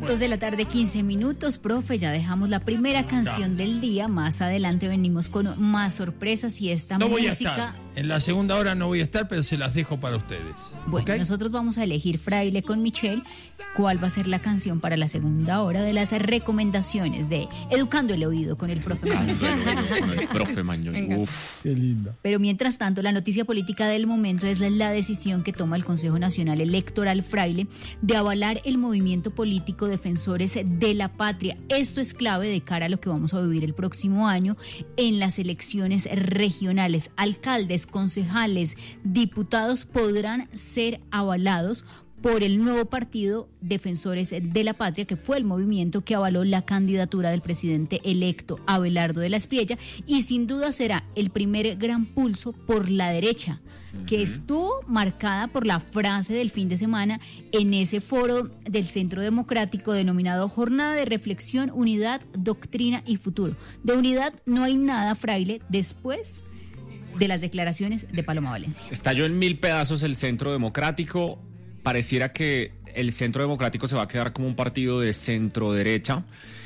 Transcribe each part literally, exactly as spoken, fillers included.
Dos de la tarde, quince minutos, profe, ya dejamos la primera canción del día, más adelante venimos con más sorpresas y esta no música... voy a estar, en la segunda hora no voy a estar, pero se las dejo para ustedes. Bueno, ¿okay? Nosotros vamos a elegir Fraile con Michelle, cuál va a ser la canción para la segunda hora de las recomendaciones de Educando el Oído con el profe Mañón. Con el profe Mañón, uf. Qué linda. Pero mientras tanto, la noticia política del momento es la, la decisión que toma el Consejo Nacional Electoral Fraile de avalar el movimiento político Defensores de la Patria. Esto es clave de cara a lo que vamos a vivir el próximo año en las elecciones regionales. Alcaldes, concejales, diputados podrán ser avalados por el nuevo partido Defensores de la Patria, que fue el movimiento que avaló la candidatura del presidente electo Abelardo de la Espriella, y sin duda será el primer gran pulso por la derecha, que uh-huh. estuvo marcada por la frase del fin de semana en ese foro del Centro Democrático denominado Jornada de Reflexión, Unidad, Doctrina y Futuro. De unidad no hay nada, Fraile, después de las declaraciones de Paloma Valencia. Estalló en mil pedazos el Centro Democrático. Pareciera que el Centro Democrático se va a quedar como un partido de centro-derecha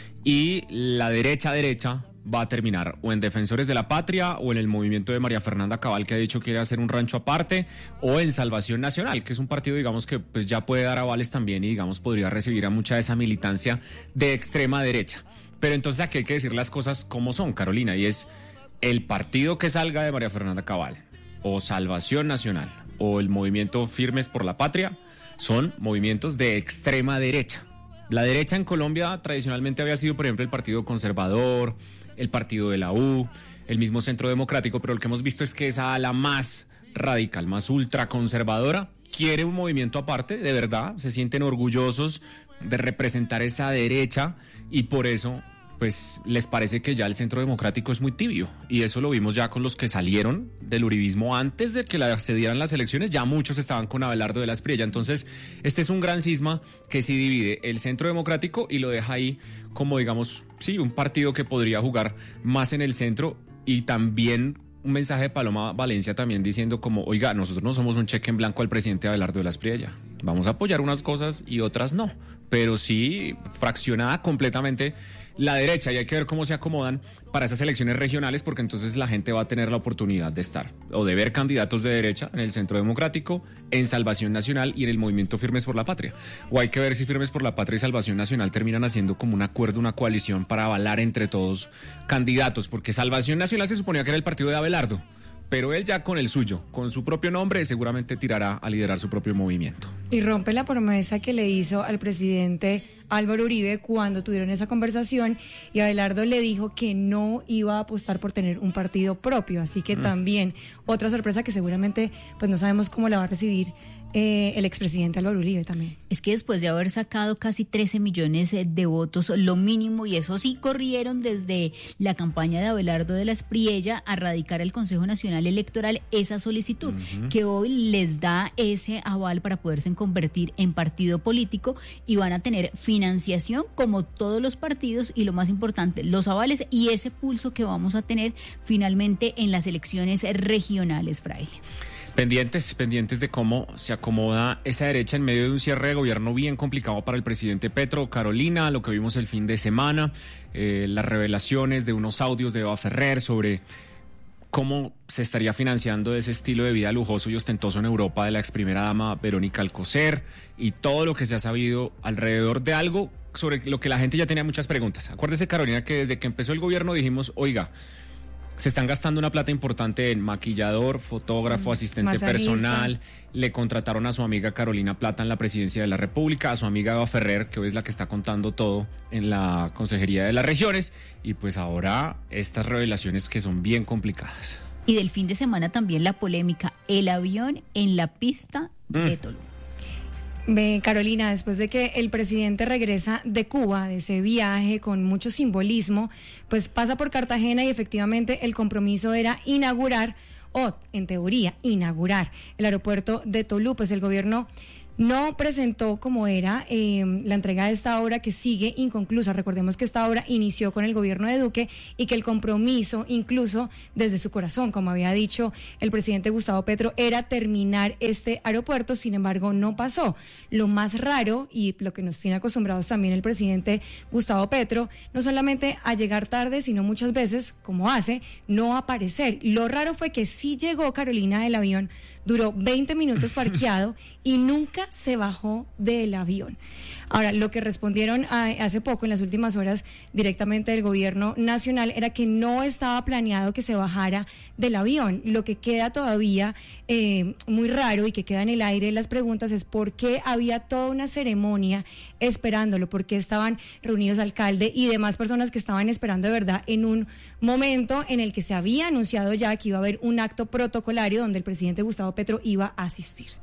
y la derecha-derecha va a terminar o en Defensores de la Patria o en el movimiento de María Fernanda Cabal, que ha dicho que quiere hacer un rancho aparte, o en Salvación Nacional, que es un partido, digamos, que pues ya puede dar avales también y, digamos, podría recibir a mucha de esa militancia de extrema derecha. Pero entonces aquí hay que decir las cosas como son, Carolina, y es el partido que salga de María Fernanda Cabal o Salvación Nacional o el movimiento Firmes por la Patria son movimientos de extrema derecha. La derecha en Colombia tradicionalmente había sido, por ejemplo, el Partido Conservador, el Partido de la U, el mismo Centro Democrático, pero lo que hemos visto es que esa ala más radical, más ultraconservadora, quiere un movimiento aparte, de verdad, se sienten orgullosos de representar esa derecha y por eso pues les parece que ya el Centro Democrático es muy tibio, y eso lo vimos ya con los que salieron del uribismo antes de que se dieran las elecciones, ya muchos estaban con Abelardo de la Espriella. Entonces este es un gran cisma que sí divide el Centro Democrático y lo deja ahí como, digamos, sí, un partido que podría jugar más en el centro, y también un mensaje de Paloma Valencia también diciendo como, oiga, nosotros no somos un cheque en blanco al presidente Abelardo de la Espriella, vamos a apoyar unas cosas y otras no, pero sí fraccionada completamente la derecha, y hay que ver cómo se acomodan para esas elecciones regionales, porque entonces la gente va a tener la oportunidad de estar o de ver candidatos de derecha en el Centro Democrático, en Salvación Nacional y en el movimiento Firmes por la Patria, o hay que ver si Firmes por la Patria y Salvación Nacional terminan haciendo como un acuerdo, una coalición para avalar entre todos candidatos, porque Salvación Nacional se suponía que era el partido de Abelardo, pero él ya con el suyo, con su propio nombre, seguramente tirará a liderar su propio movimiento. Y rompe la promesa que le hizo al presidente Álvaro Uribe cuando tuvieron esa conversación, y Abelardo le dijo que no iba a apostar por tener un partido propio, así que mm. también otra sorpresa que seguramente pues no sabemos cómo la va a recibir Eh, el expresidente Álvaro Uribe también. Es que después de haber sacado casi trece millones de votos, lo mínimo, y eso sí corrieron desde la campaña de Abelardo de la Espriella a radicar al Consejo Nacional Electoral esa solicitud, uh-huh. que hoy les da ese aval para poderse convertir en partido político, y van a tener financiación como todos los partidos, y lo más importante, los avales y ese pulso que vamos a tener finalmente en las elecciones regionales, Fraile. Pendientes, pendientes de cómo se acomoda esa derecha en medio de un cierre de gobierno bien complicado para el presidente Petro. Carolina, lo que vimos el fin de semana, eh, las revelaciones de unos audios de Eva Ferrer sobre cómo se estaría financiando ese estilo de vida lujoso y ostentoso en Europa de la ex primera dama Verónica Alcocer, y todo lo que se ha sabido alrededor de algo sobre lo que la gente ya tenía muchas preguntas. Acuérdese, Carolina, que desde que empezó el gobierno dijimos, oiga, se están gastando una plata importante en maquillador, fotógrafo, mm, asistente masajista. Personal. Le contrataron a su amiga Carolina Plata en la presidencia de la República, a su amiga Eva Ferrer, que hoy es la que está contando todo en la Consejería de las Regiones, y pues ahora estas revelaciones que son bien complicadas. Y del fin de semana también la polémica, el avión en la pista mm. de Toluca. Ve, Carolina, después de que el presidente regresa de Cuba, de ese viaje con mucho simbolismo, pues pasa por Cartagena, y efectivamente el compromiso era inaugurar, o en teoría inaugurar, el aeropuerto de Toluca. Pues el gobierno no presentó como era eh, la entrega de esta obra, que sigue inconclusa. Recordemos que esta obra inició con el gobierno de Duque y que el compromiso, incluso desde su corazón, como había dicho el presidente Gustavo Petro, era terminar este aeropuerto. Sin embargo, no pasó. Lo más raro, y lo que nos tiene acostumbrados también el presidente Gustavo Petro, no solamente a llegar tarde, sino muchas veces, como hace, no aparecer. Lo raro fue que sí llegó, Carolina, del avión, duró veinte minutos parqueado y nunca se bajó del avión. Ahora, lo que respondieron a, hace poco, en las últimas horas, directamente del gobierno nacional, era que no estaba planeado que se bajara del avión. Lo que queda todavía eh, muy raro y que queda en el aire las preguntas es por qué había toda una ceremonia esperándolo, por qué estaban reunidos alcalde y demás personas que estaban esperando de verdad en un momento en el que se había anunciado ya que iba a haber un acto protocolario donde el presidente Gustavo Petro iba a asistir.